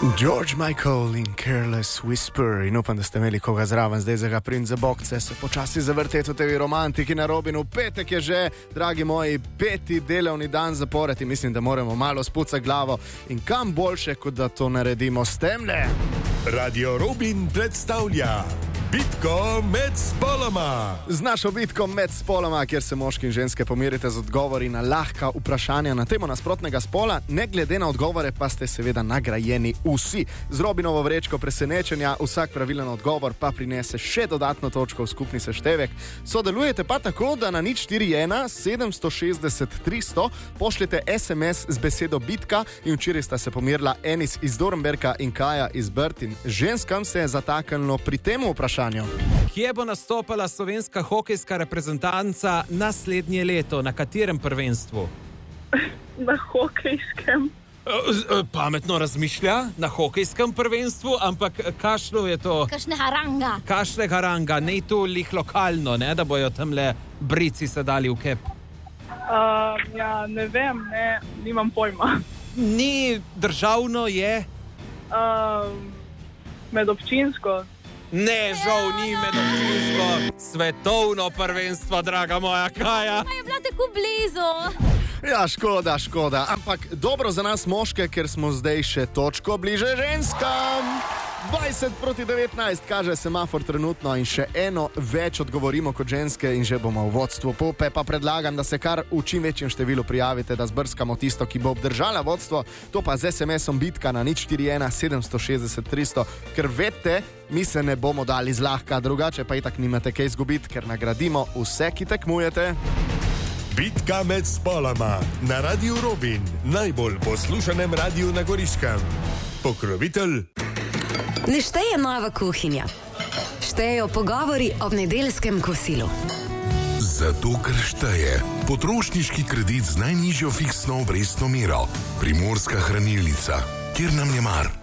George Michael in Careless Whisper in upam, da ste imeli koga zraven, zdaj za ga prince bokce, se počasi zavrteti v tevi romantiki na Robinu. Petek je že, dragi moji, 5. delovni dan zapored in mislim, da moramo malo spucati glavo in kam boljše, kot da to naredimo s temle. Radio Robin predstavlja Bitko med spoloma. Z našo bitko med spoloma, kjer se moški in ženske pomirite z odgovori na lahka vprašanja na temo nasprotnega spola, ne glede na odgovore pa ste seveda nagrajeni vsi. Z Robinovo vrečko presenečenja vsak pravilen odgovor pa prinese še dodatno točko v skupni seštevek. Sodelujete pa tako, da na 041 760 300 pošljete SMS z besedo bitka in včeraj sta se pomirila Enis iz Dornberka in Kaja iz Brd in ženskam se je zataknilo pri tem vprašanju. Kje bo nastopala slovenska hokejska reprezentanca naslednje leto? Na katerem prvenstvu? Na hokejskem. Pametno razmišlja, na hokejskem prvenstvu, ampak kašlo je to? Kašle haranga, ne to lih lokalno, ne, da bojo tamle brici se dali v kep. Ja, ne vem, nimam pojma. Ni državno, je? Medobčinsko. Ne, žal ni medobčinsko. Svetovno prvenstvo, draga moja Kaja. Je bila tako blizu. Ja, škoda, ampak dobro za nas moške, ker smo zdaj še točko bliže ženskam. 20:19 kaže semafor trenutno in še eno več odgovorimo kot ženske in že bomo v vodstvu. Pope pa predlagam, da se kar v čim večjem številu prijavite, da zbrskamo tisto, ki bo obdržala vodstvo, to pa z SMS-om bitka na 041 760 300, ker veste, mi se ne bomo dali zlahka, drugače pa itak nimate kaj izgubiti, ker nagradimo vse, ki tekmujete. Bitka med spoloma na Radio Robin, najbolj poslušanem radiju na Goriškem. Pokrovitelj. Ne šteje nova kuhinja, štejejo pogovori ob nedeljskem kosilu. Zato, ker šteje potrošniški kredit z najnižjo fiksno obrestno mero, Primorska hranilnica, kjer nam je mar.